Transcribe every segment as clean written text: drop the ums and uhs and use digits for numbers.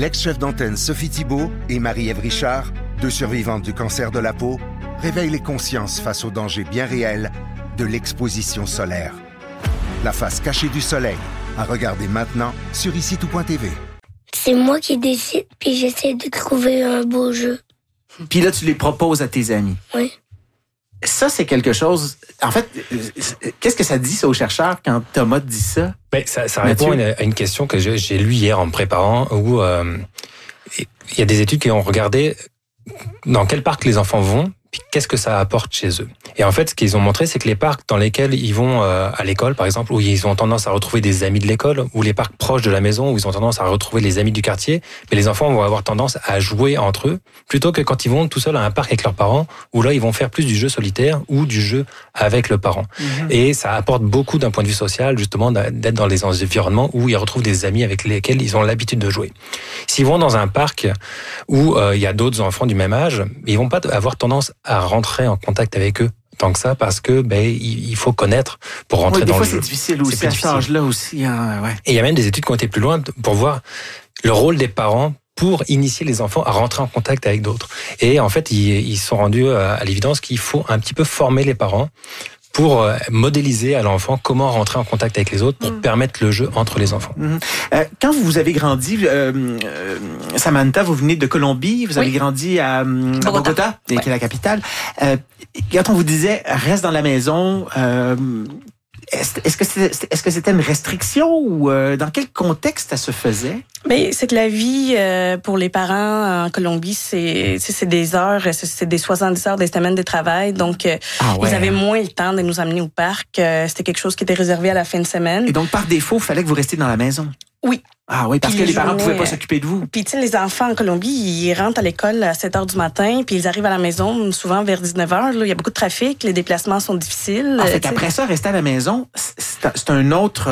L'ex-chef d'antenne Sophie Thibault et Marie-Ève Richard, 2 survivantes du cancer de la peau, réveillent les consciences face aux dangers bien réels de l'exposition solaire. La face cachée du soleil, à regarder maintenant sur ICITOUT.tv. C'est moi qui décide, puis j'essaie de trouver un beau jeu. Puis là, tu les proposes à tes amis. Oui. Ça, c'est quelque chose... En fait, qu'est-ce que ça dit, ça, aux chercheurs, quand Thomas dit ça? Ben, ça répond à une question que j'ai lue hier en me préparant, où il y a des études qui ont regardé dans quel parc les enfants vont, puis qu'est-ce que ça apporte chez eux. Et en fait, ce qu'ils ont montré, c'est que les parcs dans lesquels ils vont à l'école, par exemple, où ils ont tendance à retrouver des amis de l'école, ou les parcs proches de la maison, où ils ont tendance à retrouver les amis du quartier, mais les enfants vont avoir tendance à jouer entre eux, plutôt que quand ils vont tout seuls à un parc avec leurs parents, où là, ils vont faire plus du jeu solitaire ou du jeu avec le parent. Et ça apporte beaucoup d'un point de vue social, justement, d'être dans des environnements où ils retrouvent des amis avec lesquels ils ont l'habitude de jouer. S'ils vont dans un parc où il y a d'autres enfants du même âge, ils vont pas avoir tendance à rentrer en contact avec eux tant que ça, parce que il faut connaître pour rentrer dans le jeu. Des fois, c'est difficile aussi, à cet âge-là aussi. Hein, ouais. Et il y a même des études qui ont été plus loin pour voir le rôle des parents pour initier les enfants à rentrer en contact avec d'autres. Et en fait, ils sont rendus à l'évidence qu'il faut un petit peu former les parents pour modéliser à l'enfant comment rentrer en contact avec les autres pour permettre le jeu entre les enfants. Quand vous avez grandi, Samantha, vous venez de Colombie, vous avez grandi à Bogota, qui est la capitale. Quand on vous disait « reste dans la maison », est-ce que c'était une restriction ou dans quel contexte ça se faisait? Ben, c'est que la vie pour les parents en Colombie, c'est des heures, c'est des 70 heures des semaines de travail. Donc, ils avaient moins le temps de nous amener au parc. C'était quelque chose qui était réservé à la fin de semaine. Et donc, par défaut, il fallait que vous restiez dans la maison? Oui. Ah oui, parce que les parents ne pouvaient pas s'occuper de vous. Puis, tu sais, les enfants en Colombie, ils rentrent à l'école à 7 heures du matin, puis ils arrivent à la maison souvent vers 19 heures. Là, il y a beaucoup de trafic, les déplacements sont difficiles. En fait, après ça, rester à la maison, c'est un autre...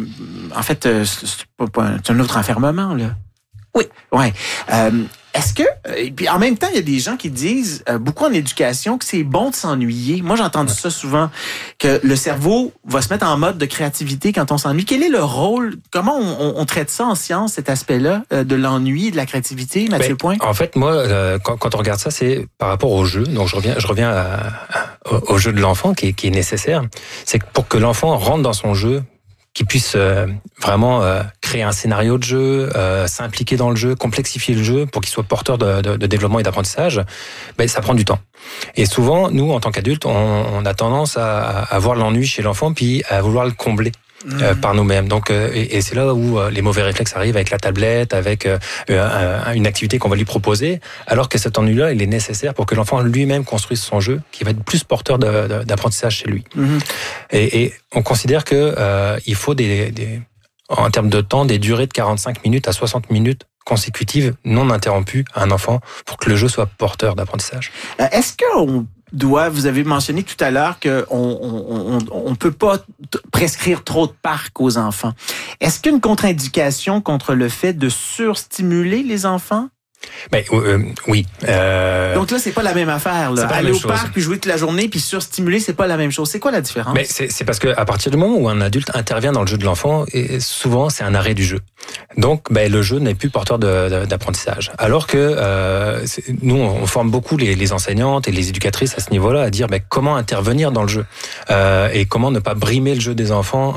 c'est un autre enfermement, là. Oui. Ouais. Est-ce que... Et puis en même temps, il y a des gens qui disent, beaucoup en éducation, que c'est bon de s'ennuyer. Moi, j'ai entendu ça souvent, que le cerveau va se mettre en mode de créativité quand on s'ennuie. Quel est le rôle? Comment on traite ça en science, cet aspect-là, de l'ennui, de la créativité, Mathieu Point? En fait, moi, quand on regarde ça, c'est par rapport au jeu. Donc, je reviens au jeu de l'enfant qui est nécessaire. C'est que pour que l'enfant rentre dans son jeu, qu'il puisse vraiment créer un scénario de jeu, s'impliquer dans le jeu, complexifier le jeu pour qu'il soit porteur de développement et d'apprentissage, ça prend du temps. Et souvent, nous, en tant qu'adultes, on a tendance à voir l'ennui chez l'enfant puis à vouloir le combler. Par nous-mêmes. Donc, et c'est là où les mauvais réflexes arrivent avec la tablette, avec une activité qu'on va lui proposer, alors que cet ennui-là, il est nécessaire pour que l'enfant lui-même construise son jeu, qui va être plus porteur d'apprentissage chez lui. Et on considère que il faut en termes de temps, des durées de 45 minutes à 60 minutes consécutives, non interrompues à un enfant, pour que le jeu soit porteur d'apprentissage. Est-ce qu'on vous avez mentionné tout à l'heure qu'on peut pas prescrire trop de parcs aux enfants. Est-ce qu'il y a une contre-indication contre le fait de surstimuler les enfants? Oui. Donc là, c'est pas la même affaire. Là. Aller au parc, puis jouer toute la journée, puis surstimuler, c'est pas la même chose. C'est quoi la différence? C'est parce que à partir du moment où un adulte intervient dans le jeu de l'enfant, et souvent c'est un arrêt du jeu. Donc, le jeu n'est plus porteur d'apprentissage. Alors que nous, on forme beaucoup les enseignantes et les éducatrices à ce niveau-là à dire comment intervenir dans le jeu et comment ne pas brimer le jeu des enfants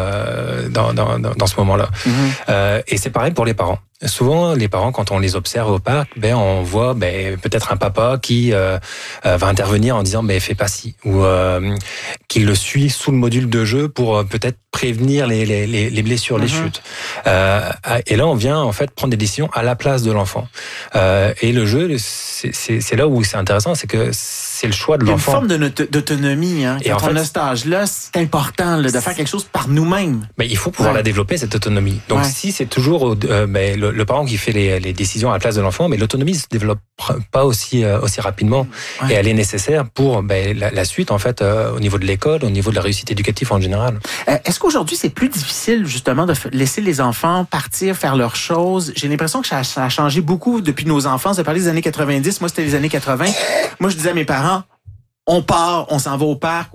dans ce moment-là. Et c'est pareil pour les parents. Souvent, les parents, quand on les observe au parc, on voit peut-être un papa qui va intervenir en disant fais pas ci, ou qui le suit sous le module de jeu pour peut-être prévenir les blessures, les chutes. Et là, on vient en fait prendre des décisions à la place de l'enfant. Et le jeu, c'est là où c'est intéressant, c'est que c'est le choix de l'enfant. Il y a une forme d'autonomie. Quand on a cet âge-là, c'est important de faire quelque chose par nous-mêmes. Il faut pouvoir la développer, cette autonomie. Donc si c'est toujours le parent qui fait les décisions à la place de l'enfant, mais l'autonomie se développe pas aussi rapidement. Et elle est nécessaire pour la suite, en fait, au niveau de l'école, au niveau de la réussite éducative en général. Est-ce qu'aujourd'hui, c'est plus difficile, justement, de laisser les enfants partir, faire leurs choses? J'ai l'impression que ça a changé beaucoup depuis nos enfances. Vous avez parlé des années 90. Moi, c'était les années 80. Moi, je disais à mes parents, on part, on s'en va au parc.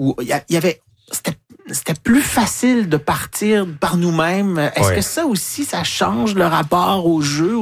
C'était plus facile de partir par nous-mêmes. Est-ce que ça aussi, ça change le rapport au jeu?